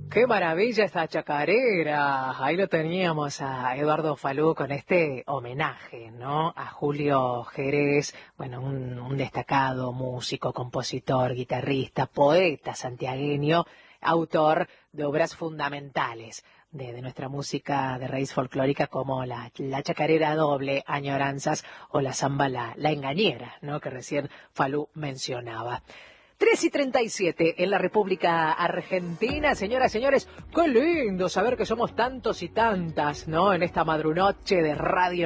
Qué maravilla esta chacarera. Ahí lo teníamos a Eduardo Falú con este homenaje, ¿no? A Julio Jerez, bueno, un destacado músico, compositor, guitarrista, poeta santiagueño, autor de obras fundamentales de nuestra música de raíz folclórica como la chacarera doble, Añoranzas, o la samba la engañera, ¿no? Que recién Falú mencionaba. 3:37 en la República Argentina. Señoras, señores, qué lindo saber que somos tantos y tantas, ¿no? En esta madrunoche de radio.